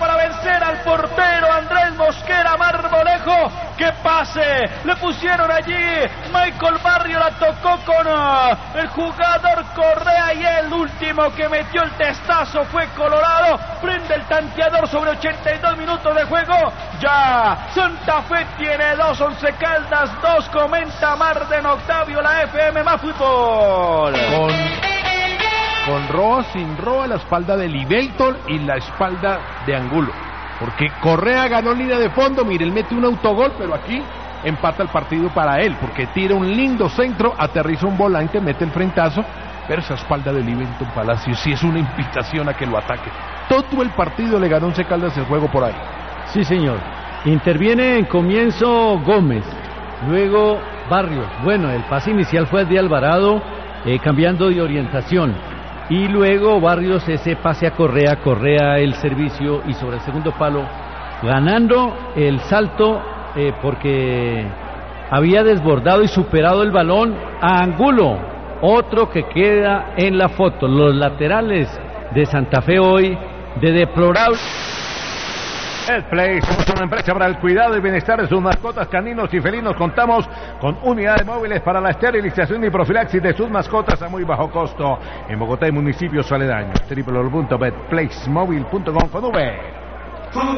para vencer al portero Andrés Mosquera Marmolejo. ¡Qué pase! Le pusieron allí. Michael Barrio la tocó con el jugador Correa y el último que metió el testazo fue Colorado. Prende el tanteador sobre 82 minutos de juego. Ya Santa Fe tiene 2, Once Caldas 2. Comenta Marden Octavio, la FM más fútbol. Con Roa, sin Roa, la espalda de Libeltor y la espalda de Angulo. Porque Correa ganó línea de fondo, mire, él mete un autogol, pero aquí empata el partido para él, porque tira un lindo centro, aterriza un volante, mete el frentazo, pero esa espalda de Libeltor Palacios sí es una invitación a que lo ataque. Todo el partido le ganó Once Caldas el juego por ahí. Sí, señor. Interviene en comienzo Gómez, luego Barrios. Bueno, el pase inicial fue de Alvarado, cambiando de orientación. Y luego Barrios ese pase a Correa, Correa el servicio y sobre el segundo palo, ganando el salto porque había desbordado y superado el balón a Angulo, otro que queda en la foto. Los laterales de Santa Fe hoy de deplorable. Play, somos una empresa para el cuidado y bienestar de sus mascotas caninos y felinos. Contamos con unidades móviles para la esterilización y profilaxis de sus mascotas a muy bajo costo en Bogotá y municipios aledaños. www.betplacemobile.com con V.